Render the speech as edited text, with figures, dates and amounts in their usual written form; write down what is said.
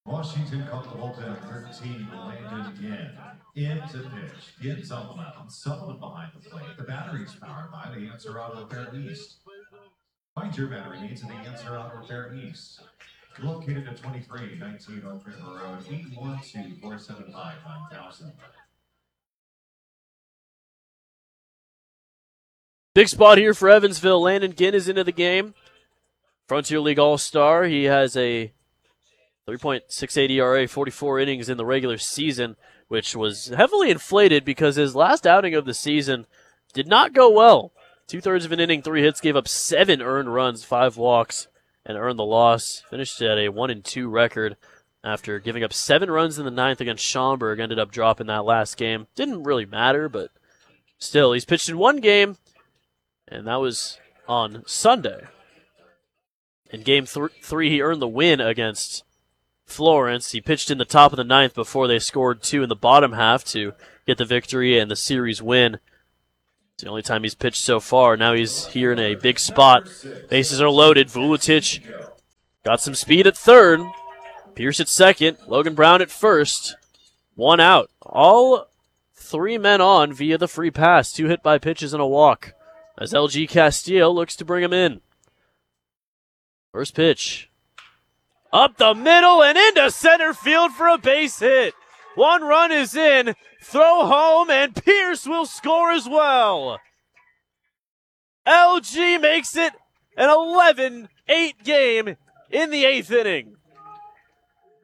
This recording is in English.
Washington called the bullpen 13, Landon Ginn. Into pitch. Ginn's on the mound. Sullivan behind the plate. The battery's powered by the Answer Auto Repair East. Find your battery needs at the Answer Auto Repair East. Located at 2319 Oak River Road, 812-475-9000. Big spot here for Evansville. Landon Ginn is into the game. Frontier League All-Star. He has a 3.68 ERA, 44 innings in the regular season, which was heavily inflated because his last outing of the season did not go well. 2/3 of an inning, 3 hits, gave up 7 earned runs, 5 walks, and earned the loss. Finished at a 1-2 record after giving up 7 runs in the 9th against Schaumburg. Ended up dropping that last game. Didn't really matter, but still, he's pitched in 1 game, and that was on Sunday. In Game 3, he earned the win against Florence. He pitched in the top of the 9th before they scored 2 in the bottom half to get the victory and the series win. It's the only time he's pitched so far. Now he's here in a big spot. Bases are loaded. Vuletic got some speed at third. Pierce at second. Logan Brown at first. 1 out. All 3 men on via the free pass. 2 hit by pitches and a walk as LG Castillo looks to bring him in. First pitch. Up the middle and into center field for a base hit. 1 run is in. Throw home, and Pierce will score as well. LG makes it an 11-8 game in the 8th inning.